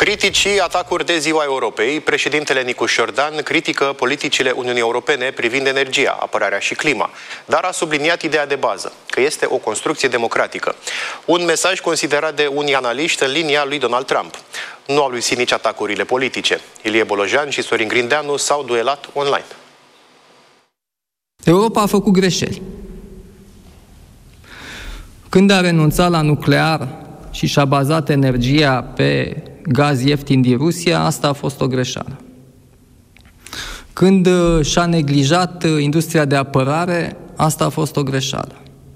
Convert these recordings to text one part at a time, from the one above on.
Critici și atacuri de Ziua Europei, președintele Nicu Șordan critică politicile Uniunii Europene privind energia, apărarea și clima, dar a subliniat ideea de bază, că este o construcție democratică. Un mesaj considerat de unii analiști în linia lui Donald Trump. Nu au lipsit nici atacurile politice. Ilie Bolojan și Sorin Grindeanu s-au duelat online. Europa a făcut greșeli. Când a renunțat la nuclear și și-a bazat energia pe gaz ieftin din Rusia, asta a fost o greșeală. Când și-a neglijat industria de apărare, asta a fost o greșeală.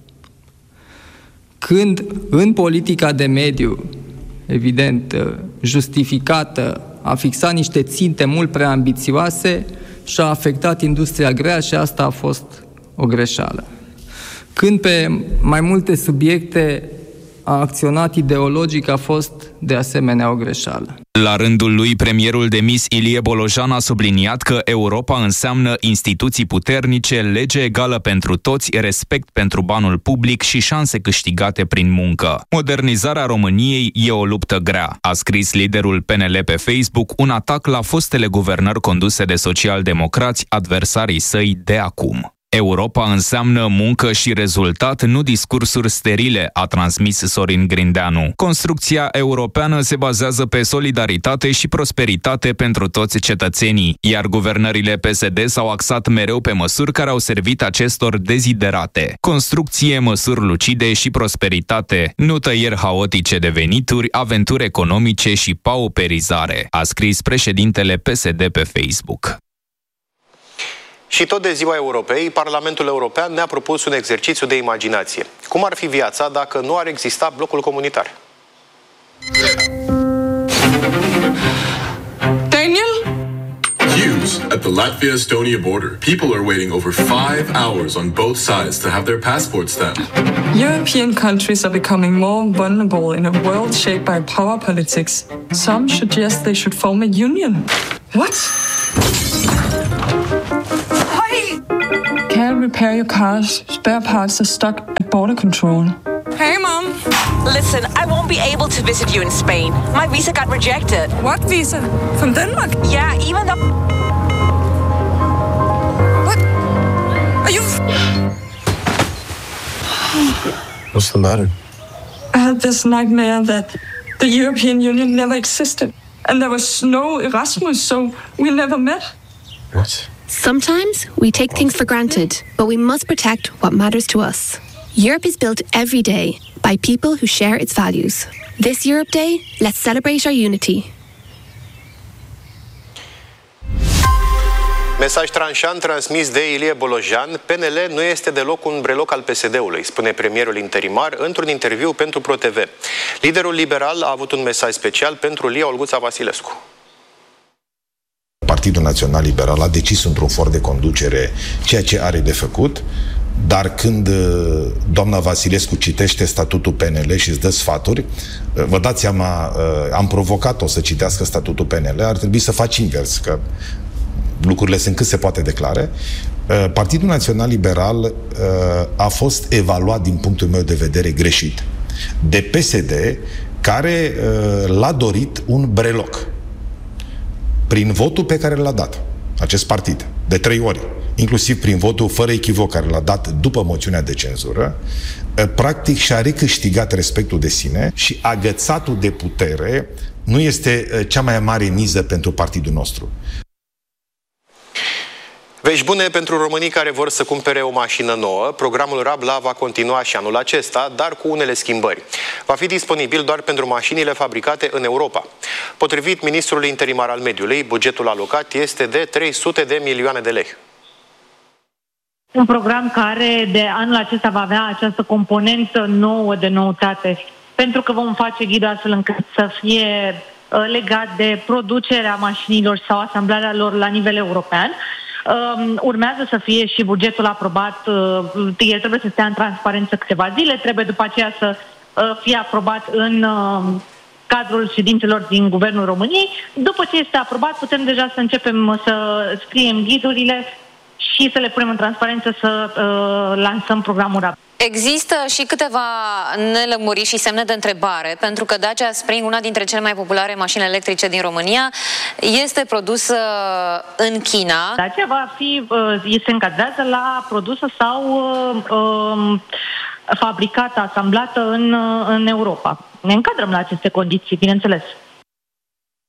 Când în politica de mediu, evident, justificată, a fixat niște ținte mult prea ambițioase și a afectat industria grea și asta a fost o greșeală. Când pe mai multe subiecte a acționat ideologic, a fost de asemenea o greșeală. La rândul lui, premierul demis Ilie Bolojan a subliniat că Europa înseamnă instituții puternice, lege egală pentru toți, respect pentru banul public și șanse câștigate prin muncă. Modernizarea României e o luptă grea, a scris liderul PNL pe Facebook, un atac la fostele guvernări conduse de socialdemocrați, adversarii săi de acum. Europa înseamnă muncă și rezultat, nu discursuri sterile, a transmis Sorin Grindeanu. Construcția europeană se bazează pe solidaritate și prosperitate pentru toți cetățenii, iar guvernările PSD s-au axat mereu pe măsuri care au servit acestor deziderate. Construcție, măsuri lucide și prosperitate, nu tăieri haotice de venituri, aventuri economice și pauperizare, a scris președintele PSD pe Facebook. Și tot de Ziua Europei, Parlamentul European ne-a propus un exercițiu de imaginație. Cum ar fi viața dacă nu ar exista blocul comunitar? Daniel? Queues at the Latvia-Estonia border. People are waiting over 5 hours on both sides to have their passports stamped. European countries are becoming more vulnerable in a world shaped by power politics. Some suggest they should form a union. What? Can't repair your cars. Spare parts are stuck at border control. Hey, Mom. Listen, I won't be able to visit you in Spain. My visa got rejected. What visa? From Denmark? Yeah, even though... What? Are you... What's the matter? I had this nightmare that the European Union never existed. And there was no Erasmus, so we never met. What? Sometimes we take things for granted, but we must protect what matters to us. Europe is built every day by people who share its values. This Europe Day, let's celebrate our unity. Mesaj tranșant transmis de Ilie Bolojan, PNL nu este deloc un breloc al PSD-ului, spune premierul interimar într-un interviu pentru ProTV. Liderul liberal a avut un mesaj special pentru Lia Olguța Vasilescu. Partidul Național Liberal a decis într-un for de conducere ceea ce are de făcut, dar când doamna Vasilescu citește statutul PNL și îți dă sfaturi, vă dați seama, am provocat-o să citească statutul PNL, ar trebui să faci invers, că lucrurile sunt cât se poate declare. Partidul Național Liberal a fost evaluat din punctul meu de vedere greșit de PSD, care l-a dorit un breloc prin votul pe care l-a dat acest partid, de 3 ori, inclusiv prin votul fără echivoc care l-a dat după moțiunea de cenzură, practic și-a recâștigat respectul de sine și agățatul de putere nu este cea mai mare miză pentru partidul nostru. Vești bune pentru românii care vor să cumpere o mașină nouă. Programul Rabla va continua și anul acesta, dar cu unele schimbări. Va fi disponibil doar pentru mașinile fabricate în Europa. Potrivit ministrului interimar al mediului, bugetul alocat este de 300 de milioane de lei. Un program care de anul acesta va avea această componentă nouă de noutate, pentru că vom face ghidul astfel încât să fie legat de producerea mașinilor sau asamblarea lor la nivel european. Urmează să fie și bugetul aprobat, el trebuie să stea în transparență câteva zile, trebuie după aceea să fie aprobat în cadrul ședințelor din Guvernul României. După ce este aprobat, putem deja să începem să scriem ghidurile și să le punem în transparență să lansăm programul rapid. Există și câteva nelămuriri și semne de întrebare, pentru că Dacia Spring, una dintre cele mai populare mașini electrice din România, este produsă în China. Dacia se încadrează la produsă sau fabricată, asamblată în Europa. Ne încadrăm la aceste condiții, bineînțeles.